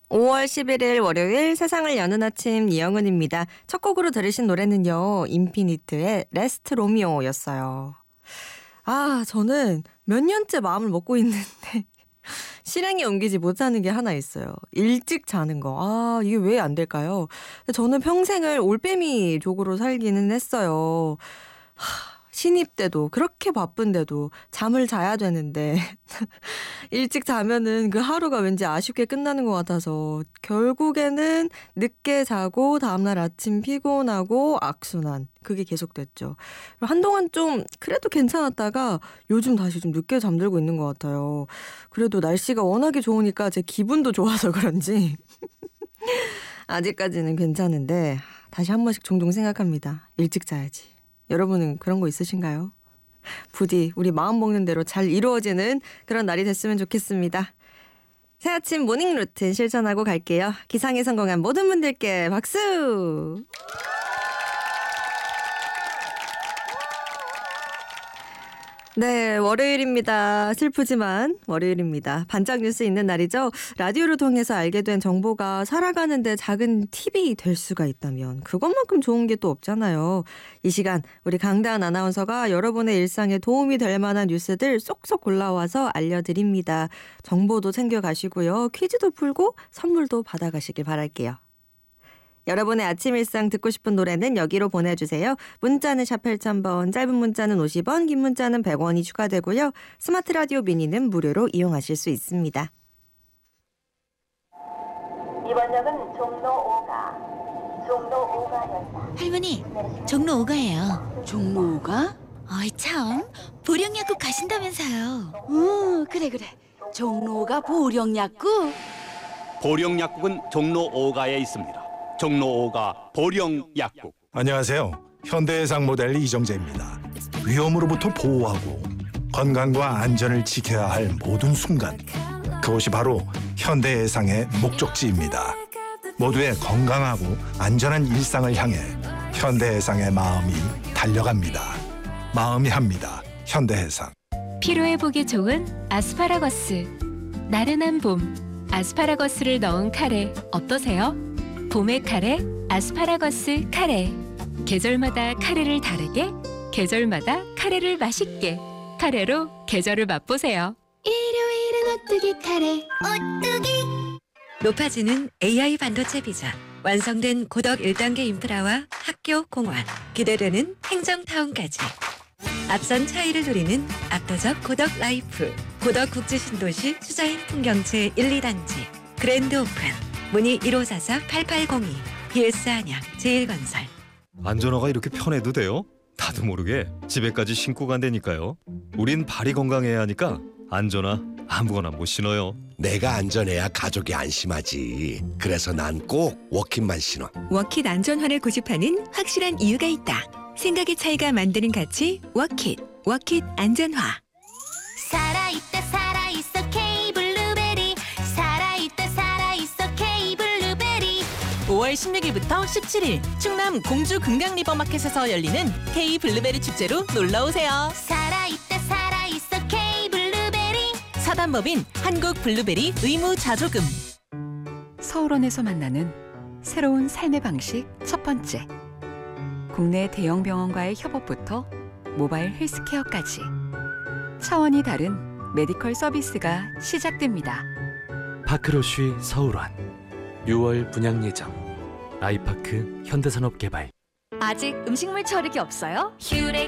5월 11일 월요일 세상을 여는 아침 이영은입니다. 첫 곡으로 들으신 노래는요. 인피니트의 레스트 로미오였어요. 저는 몇 년째 마음을 먹고 있는데 실행에 옮기지 못하는 게 하나 있어요. 일찍 자는 거. 이게 왜 안 될까요? 저는 평생을 올빼미족으로 살기는 했어요. 신입 때도 그렇게 바쁜데도 잠을 자야 되는데 일찍 자면은 그 하루가 왠지 아쉽게 끝나는 것 같아서 결국에는 늦게 자고 다음날 아침 피곤하고 악순환 그게 계속됐죠. 한동안 좀 그래도 괜찮았다가 요즘 다시 좀 늦게 잠들고 있는 것 같아요. 그래도 날씨가 워낙에 좋으니까 제 기분도 좋아서 그런지 아직까지는 괜찮은데 다시 한 번씩 종종 생각합니다. 일찍 자야지. 여러분은 그런 거 있으신가요? 부디 우리 마음 먹는 대로 잘 이루어지는 그런 날이 됐으면 좋겠습니다. 새아침 모닝 루틴 실천하고 갈게요. 기상에 성공한 모든 분들께 박수! 네, 월요일입니다. 슬프지만 월요일입니다. 반짝 뉴스 있는 날이죠. 라디오를 통해서 알게 된 정보가 살아가는데 작은 팁이 될 수가 있다면 그것만큼 좋은 게 또 없잖아요. 이 시간 우리 강다은 아나운서가 여러분의 일상에 도움이 될 만한 뉴스들 쏙쏙 골라와서 알려드립니다. 정보도 챙겨가시고요. 퀴즈도 풀고 선물도 받아가시길 바랄게요. 여러분의 아침 일상 듣고 싶은 노래는 여기로 보내주세요. 문자는 샵 8000번, 짧은 문자는 50원, 긴 문자는 100원이 추가되고요. 스마트 라디오 미니는 무료로 이용하실 수 있습니다. 이번 역은 종로 5가역이다. 할머니, 종로 5가예요. 종로 5가? 어이 참, 보령약국 가신다면서요. 그래. 종로 5가 보령약국? 보령약국은 종로 5가에 있습니다. 종로 5가 보령약국. 안녕하세요. 현대해상 모델 이정재입니다. 위험으로부터 보호하고 건강과 안전을 지켜야 할 모든 순간, 그것이 바로 현대해상의 목적지입니다. 모두의 건강하고 안전한 일상을 향해 현대해상의 마음이 달려갑니다. 마음이 합니다. 현대해상. 피로회복에 좋은 아스파라거스. 나른한 봄, 아스파라거스를 넣은 카레 어떠세요? 봄의 카레, 아스파라거스 카레. 계절마다 카레를 다르게, 계절마다 카레를 맛있게. 카레로 계절을 맛보세요. 일요일은 오뚜기 카레. 오뚜기. 높아지는 AI 반도체 비전. 완성된 고덕 1단계 인프라와 학교, 공원. 기대되는 행정타운까지. 앞선 차이를 누리는 압도적 고덕 라이프. 고덕 국제신도시 수자인 풍경채 1, 2단지. 그랜드 오픈. 문의 1544-8802. BS 안양 제1건설. 안전화가 이렇게 편해도 돼요? 나도 모르게 집에까지 신고 간다니까요. 우린 발이 건강해야 하니까 안전화 아무거나 못 신어요. 내가 안전해야 가족이 안심하지. 그래서 난 꼭 워킷만 신어. 워킷 안전화를 고집하는 확실한 이유가 있다. 생각의 차이가 만드는 가치 워킷. 워킷 안전화. 살아있다 살아있어 K블루베리. 살아있다 살아있어 K블루베리. 5월 16일부터 17일 충남 공주 금강리버마켓에서 열리는 K블루베리 축제로 놀러오세요. 살아있다 살아있어 K블루베리. 사단법인 한국블루베리 의무자조금. 서울원에서 만나는 새로운 삶의 방식 첫 번째. 국내 대형 병원과의 협업부터 모바일 헬스케어까지 차원이 다른 메디컬 서비스가 시작됩니다. 파크로쉬 서울원 6월 분양 예정. 아이파크 현대산업개발. 아직 음식물 처리기 없어요?